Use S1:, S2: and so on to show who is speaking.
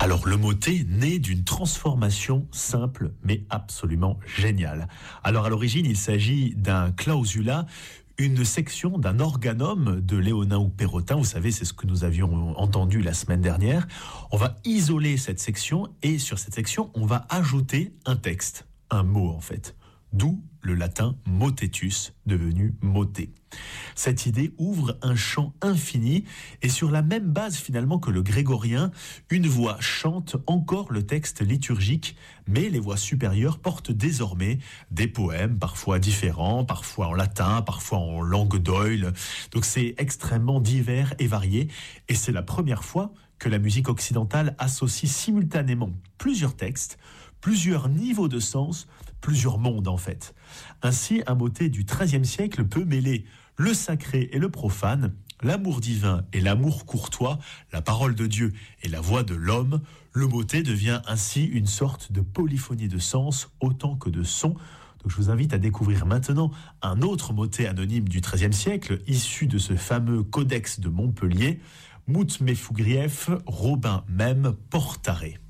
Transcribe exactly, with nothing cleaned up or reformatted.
S1: Alors le motet naît d'une transformation simple mais absolument géniale. Alors à l'origine il s'agit d'un clausula, une section d'un organum de Léonin ou Perrotin, vous savez c'est ce que nous avions entendu la semaine dernière. On va isoler cette section et sur cette section on va ajouter un texte, un mot en fait. D'où le latin motetus, devenu motet. Cette idée ouvre un champ infini et sur la même base finalement que le grégorien, une voix chante encore le texte liturgique, mais les voix supérieures portent désormais des poèmes parfois différents, parfois en latin, parfois en langue d'oïl. Donc c'est extrêmement divers et varié et c'est la première fois que la musique occidentale associe simultanément plusieurs textes, plusieurs niveaux de sens, plusieurs mondes en fait. Ainsi, un motet du treizième siècle peut mêler le sacré et le profane, l'amour divin et l'amour courtois, la parole de Dieu et la voix de l'homme. Le motet devient ainsi une sorte de polyphonie de sens autant que de son. Donc je vous invite à découvrir maintenant un autre motet anonyme du treizième siècle, issu de ce fameux codex de Montpellier, Mout Mefougrieff, Robin même Portaré.